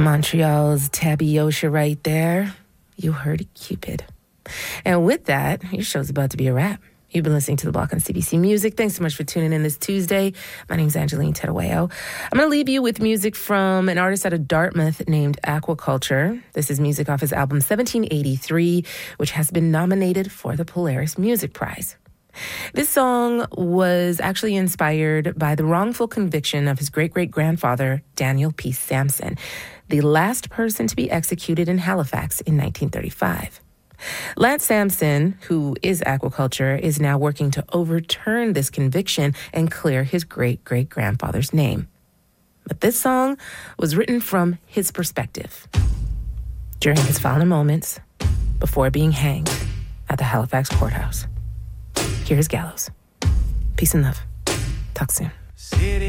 Montreal's Tabby Osha right there. You heard Cupid. And with that, your show's about to be a wrap. You've been listening to The Block on CBC Music. Thanks so much for tuning in this Tuesday. My name's Angeline Terueo. I'm going to leave you with music from an artist out of Dartmouth named Aquaculture. This is music off his album 1783, which has been nominated for the Polaris Music Prize. This song was actually inspired by the wrongful conviction of his great-great-grandfather, Daniel P. Sampson, the last person to be executed in Halifax in 1935. Lance Sampson, who is Aquaculture, is now working to overturn this conviction and clear his great-great-grandfather's name. But this song was written from his perspective during his final moments before being hanged at the Halifax courthouse. Here's Gallows. Peace and love. Talk soon.